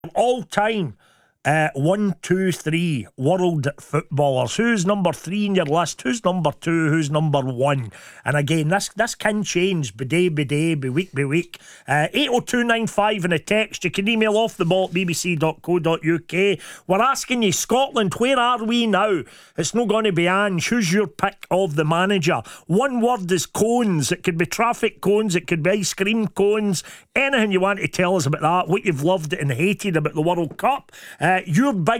all time. 1, 2, 3 world footballers. Who's number 3 in your list? Who's number 2? Who's number 1? And again, this can change by day by day, by week. 80295 in a text. You can email off the ball at bbc.co.uk. We're asking you, Scotland, where are we now? It's not going to be Ange. Who's your pick of the manager? One word is cones. It could be traffic cones, it could be ice cream cones. Anything you want to tell us about that, what you've loved and hated about the World Cup. Your big